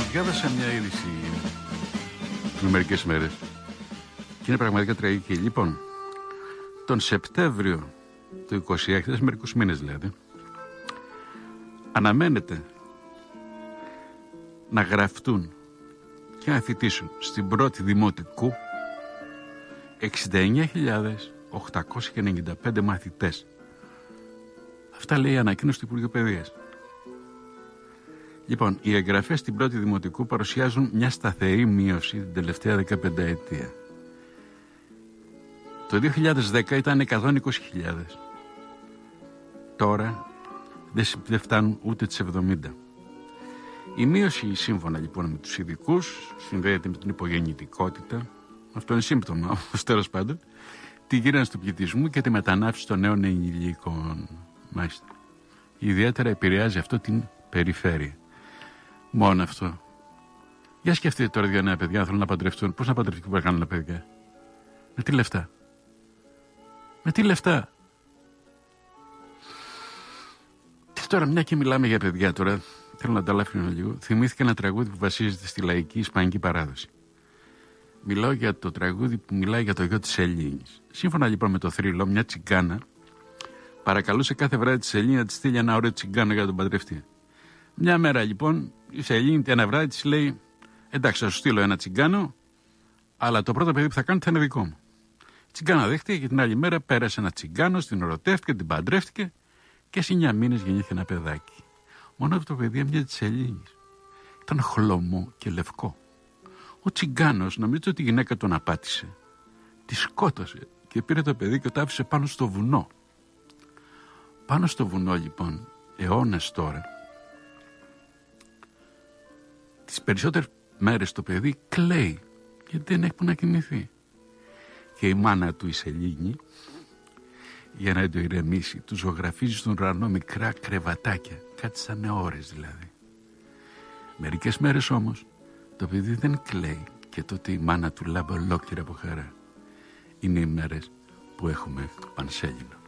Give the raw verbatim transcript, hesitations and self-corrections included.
Διάβασα μια είδηση με μερικές μέρες και είναι πραγματικά τραγική. Λοιπόν, τον Σεπτέμβριο του είκοσι έξι, σε μερικούς μήνες δηλαδή, αναμένεται να γραφτούν και να θητήσουν στην πρώτη δημοτικού εξήντα εννιά χιλιάδες οκτακόσιοι ενενήντα πέντε μαθητές. Αυτά λέει η ανακοίνωση του Υπουργείου Παιδείας. Λοιπόν, οι εγγραφές στην πρώτη δημοτικού παρουσιάζουν μια σταθερή μείωση την τελευταία δεκαπενταετία. Το δύο χιλιάδες δέκα ήταν εκατόν είκοσι χιλιάδες. Τώρα δεν φτάνουν ούτε τις εβδομήντα. Η μείωση, σύμφωνα λοιπόν με τους ειδικούς, συνδέεται με την υπογεννητικότητα. Αυτό είναι σύμπτωμα, όμως τέλος πάντων, τη γύρανση του πληθυσμού και τη μετανάστευση των νέων ενηλίκων. Μάλιστα. Ιδιαίτερα επηρεάζει αυτό την περιφέρεια. Μόνο αυτό. Για σκεφτείτε τώρα δύο νέα παιδιά, θέλουν να παντρευτούν. Πώς να παντρευτούν που κάνουν παιδιά? Με τι λεφτά? Με τι λεφτά? Και τώρα, μια και μιλάμε για παιδιά τώρα, θέλω να τα αλλάξω λίγο. Θυμήθηκα ένα τραγούδι που βασίζεται στη λαϊκή ισπανική παράδοση. Μιλάω για το τραγούδι που μιλάει για το γιο της Ελλήνης. Σύμφωνα λοιπόν με το θρύλο, μια τσιγκάνα παρακαλούσε κάθε βράδυ τη Σελήνη να τη στείλει ένα ωραίο τσιγκάνο για να τον παντρευτεί. Μια μέρα λοιπόν η Σελήνη ένα βράδυ της λέει: εντάξει, θα σου στείλω ένα τσιγκάνο, αλλά το πρώτο παιδί που θα κάνει θα είναι δικό μου. Η τσιγκάνα δέχτηκε και την άλλη μέρα πέρασε ένα τσιγκάνο, την ερωτεύτηκε, την παντρεύτηκε και σε εννιά μήνες γεννήθηκε ένα παιδάκι. Μόνο από το παιδί έμοιαζε τη Σελήνη. Ήταν χλωμό και λευκό. Ο τσιγκάνος νομίζει ότι η γυναίκα τον απάτησε. Τη σκότωσε και πήρε το παιδί και το άφησε πάνω στο βουνό. Πάνω στο βουνό λοιπόν, αιώνες τώρα, τις περισσότερες μέρες το παιδί κλαίει γιατί δεν έχει που να κοιμηθεί. Και η μάνα του η Σελήνη, για να το ηρεμήσει, του ζωγραφίζει στον ουρανό μικρά κρεβατάκια, κάτι σαν ώρες δηλαδή. Μερικές μέρες όμως το παιδί δεν κλαίει και τότε η μάνα του λάμπει ολόκληρα από χαρά. Είναι οι μέρες που έχουμε Πανσέλινο.